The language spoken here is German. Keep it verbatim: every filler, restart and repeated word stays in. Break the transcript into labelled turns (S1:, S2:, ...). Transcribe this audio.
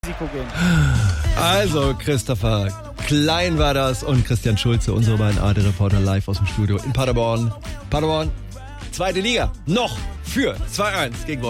S1: Risiko gehen.
S2: Also, Christopher Klein war das und Christian Schulze, unsere beiden Arte-Reporter live aus dem Studio in Paderborn. Paderborn, zweite Liga, noch für zwei eins gegen Wolfsburg.